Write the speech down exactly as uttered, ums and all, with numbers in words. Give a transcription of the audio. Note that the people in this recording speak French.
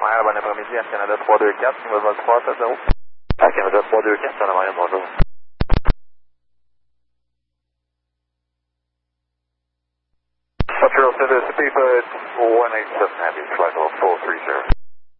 Montréal, bon après-midi, à Canada trois deux quatre, numéro Vol trois sept zéro. À Canada trois deux quatre, Canada Montréal, bonjour. Central Center, Speedbird one eight seven, Happy Flight four three zero.